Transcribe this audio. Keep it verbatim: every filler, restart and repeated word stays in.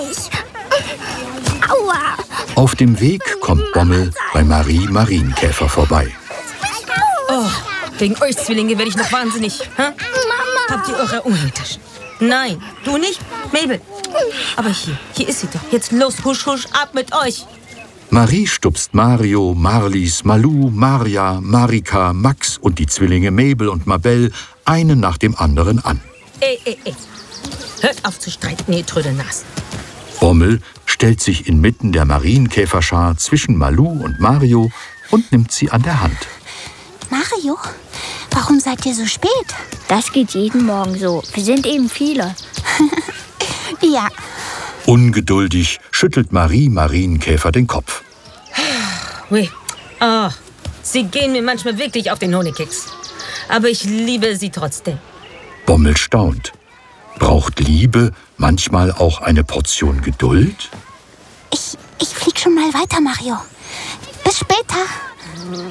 nicht. Aua. Auf dem Weg kommt Bommel bei Marie Marienkäfer vorbei. Oh, wegen euch Zwillinge werde ich noch wahnsinnig. Hä? Mama. Habt ihr eure Umhängetaschen? Nein, du nicht? Mabel. Aber hier, hier ist sie doch. Jetzt los, husch, husch, ab mit euch. Marie stupst Mario, Marlies, Malou, Maria, Marika, Max und die Zwillinge Mabel und Mabel einen nach dem anderen an. Ey, ey, ey. Hört auf zu streiten, ihr Trödelnasen. Bommel stellt sich inmitten der Marienkäferschar zwischen Malou und Mario und nimmt sie an der Hand. Mario, warum seid ihr so spät? Das geht jeden Morgen so. Wir sind eben viele. Ja. Ungeduldig schüttelt Marie Marienkäfer den Kopf. Ui. Oh, sie gehen mir manchmal wirklich auf den Honigkeks. Aber ich liebe sie trotzdem. Bommel staunt. Braucht Liebe manchmal auch eine Portion Geduld? Ich, ich flieg schon mal weiter, Mario. Bis später.